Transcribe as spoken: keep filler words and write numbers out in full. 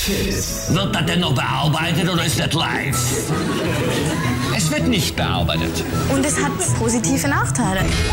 Fizz. Wird das denn noch bearbeitet oder ist das live? Es wird nicht bearbeitet. Und es hat positive Nachteile.